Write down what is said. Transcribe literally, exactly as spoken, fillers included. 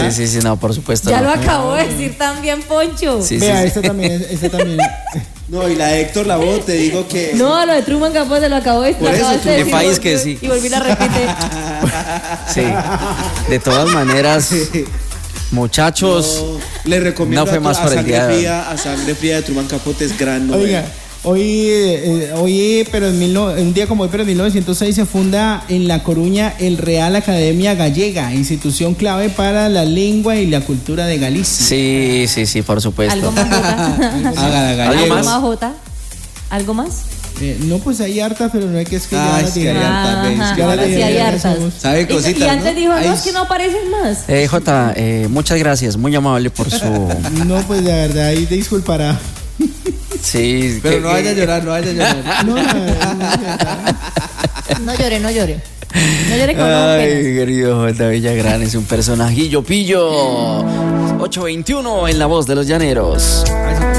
Sí, sí, sí, no, por supuesto. Ya no. lo acabó de decir también, Poncho. Sí, Vea, sí, esta también, esta también. No, y la de Héctor Lavoe, te digo que... No, lo de Truman Capote lo acabó de Por lo eso, acabaste de Truman. decir, En país volvió- que sí. Y volví a repetir. sí. De todas maneras, muchachos, No, le recomiendo no fue a, más a por el Sangre día de hoy. Fría, a Sangre Fría de Truman Capote, es gran novela. Oiga, hoy, eh, hoy pero en mil no- un día como hoy, pero en mil novecientos seis se funda en La Coruña el Real Academia Gallega, institución clave para la lengua y la cultura de Galicia. sí, sí, sí, por supuesto. ¿Algo más, Jota? Haga la ¿Algo ¿Algo más? más, Jota? ¿Algo más? Eh, no, pues hay harta, pero no hay que es que Ah, ya es que la hay diga. harta, ves, Ajá, que ahora ahora sí hay ya hartas. somos- Sabe Y- cositas, Y antes ¿no? dijo, Ay, no, es que no aparecen más. Eh, Jota, eh, muchas gracias, muy amable por su... No, pues de verdad, ahí disculpará. Sí, Pero que- no vaya a llorar, no vaya a llorar. No, la verdad, No llore, no llore. No llore con penas. Ay, querido Jota Villagrán, es un personajillo pillo. ocho veintiuno en La Voz de los Llaneros. Ay,